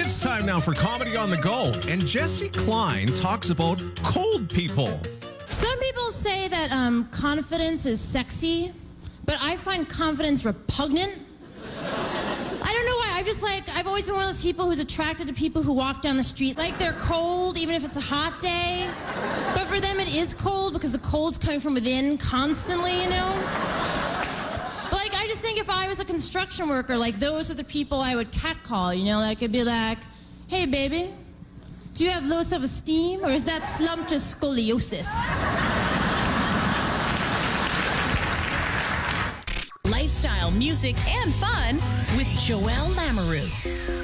It's time now for Comedy on the Go. And Jesse Klein talks about cold people. Some people say that confidence is sexy, but I find confidence repugnant. I don't know why. I've always been one of those people who's attracted to people who walk down the street like they're cold, even if it's a hot day. But for them, it is cold because the cold's coming from within constantly, you know? But I just think if I was a construction worker, those are the people I would catcall, you know? It'd be like, hey, baby, do you have low self-esteem, or is that slump just scoliosis? Lifestyle, music, and fun with Joelle Lamoureux.